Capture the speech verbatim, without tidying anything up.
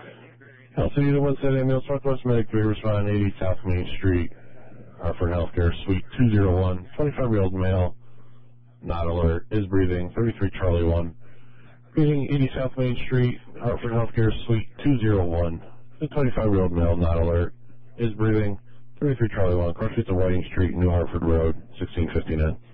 Health City, the one seven ambulance, Northwest Medic three, respond eighty South Main Street, Hartford Healthcare, Suite two oh one, twenty-five-year-old male, not alert, is breathing, thirty-three Charlie one. Breathing eighty South Main Street, Hartford Healthcare, Suite two oh one, the twenty-five-year-old male, not alert, is breathing, thirty-three Charlie one, cross street to Whiting Street, New Hartford Road, sixteen fifty-nine.